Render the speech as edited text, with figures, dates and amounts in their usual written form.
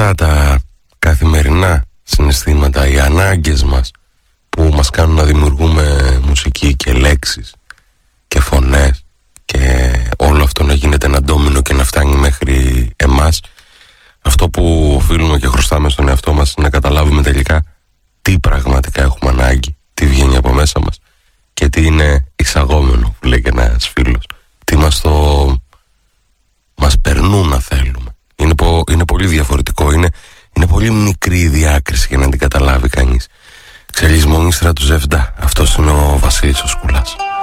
αυτά τα καθημερινά συναισθήματα, οι ανάγκες μας που μας κάνουν να δημιουργούμε μουσική και λέξεις και φωνές και όλο αυτό να γίνεται ένα ντόμινο και να φτάνει μέχρι εμάς, αυτό που οφείλουμε και χρωστάμε στον εαυτό μας είναι να καταλάβουμε τελικά τι πραγματικά έχουμε ανάγκη, τι βγαίνει από μέσα μας και τι είναι εισαγόμενο, που λέει και ένας φίλος, τι μας περνούν να θέλουμε. Είναι πολύ διαφορετικό, είναι πολύ μικρή η διάκριση για να την καταλάβει κανείς. Ξελισμονίστρα του Ζεύντα, αυτός είναι ο Βασίλης ο Σκουλάς.